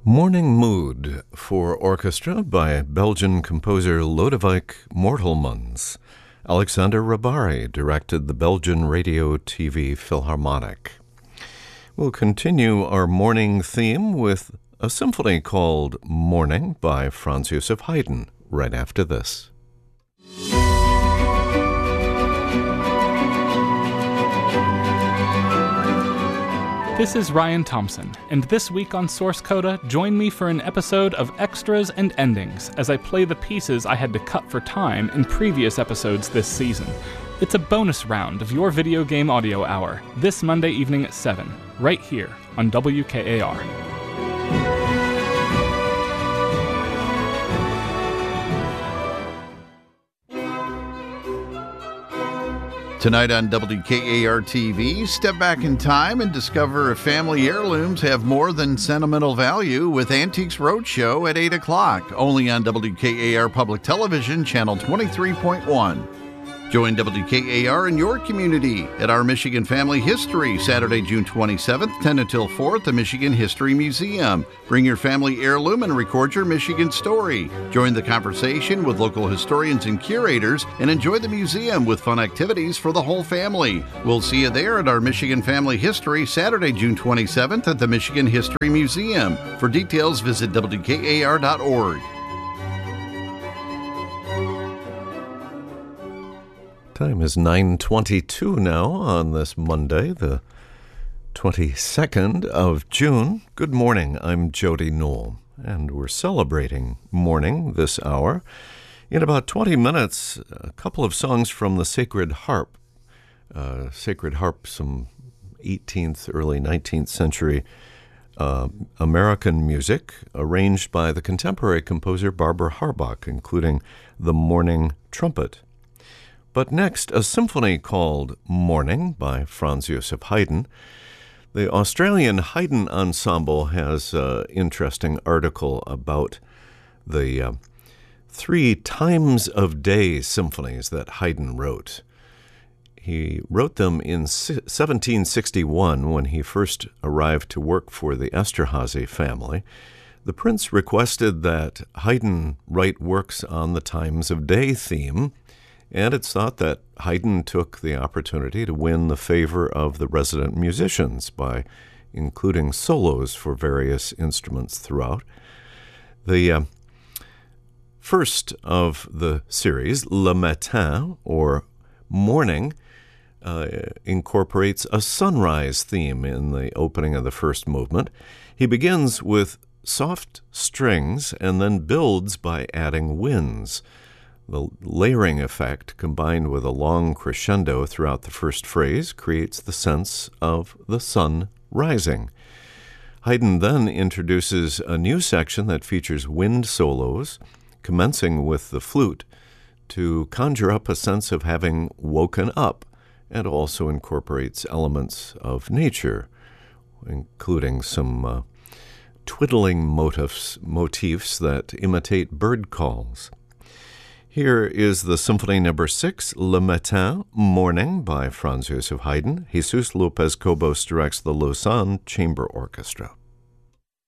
Morning Mood for orchestra by Belgian composer Lodewijk Mortelmans. Alexander Rybary directed the Belgian Radio TV Philharmonic. We'll continue our morning theme with a symphony called Morning by Franz Joseph Haydn right after this. This is Ryan Thompson, and this week on Source Coda, join me for an episode of Extras and Endings as I play the pieces I had to cut for time in previous episodes this season. It's a bonus round of your video game audio hour this Monday evening at 7, right here on WKAR. Tonight on WKAR-TV, step back in time and discover if family heirlooms have more than sentimental value with Antiques Roadshow at 8 o'clock, only on WKAR Public Television, Channel 23.1. Join WKAR in your community at our Michigan Family History, Saturday, June 27th, 10 until 4 at the Michigan History Museum. Bring your family heirloom and record your Michigan story. Join the conversation with local historians and curators and enjoy the museum with fun activities for the whole family. We'll see you there at our Michigan Family History, Saturday, June 27th at the Michigan History Museum. For details, visit WKAR.org. Time is 9:22 now on this Monday, the 22nd of June. Good morning, I'm Jody Newell, and we're celebrating morning this hour. In about 20 minutes, a couple of songs from the Sacred Harp. Sacred Harp, some 18th, early 19th century American music, arranged by the contemporary composer Barbara Harbach, including the Morning Trumpet. But next, a symphony called Morning by Franz Joseph Haydn. The Australian Haydn Ensemble has an interesting article about the 3 times of day symphonies that Haydn wrote. He wrote them in 1761 when he first arrived to work for the Esterhazy family. The prince requested that Haydn write works on the times of day theme, and it's thought that Haydn took the opportunity to win the favor of the resident musicians by including solos for various instruments throughout. The first of the series, Le Matin, or Morning, incorporates a sunrise theme in the opening of the first movement. He begins with soft strings and then builds by adding winds. The layering effect, combined with a long crescendo throughout the first phrase, creates the sense of the sun rising. Haydn then introduces a new section that features wind solos, commencing with the flute, to conjure up a sense of having woken up, and also incorporates elements of nature, including some twiddling motifs that imitate bird calls. Here is the Symphony No. 6, Le Matin, Morning, by Franz Joseph Haydn. Jesus Lopez Cobos directs the Lausanne Chamber Orchestra.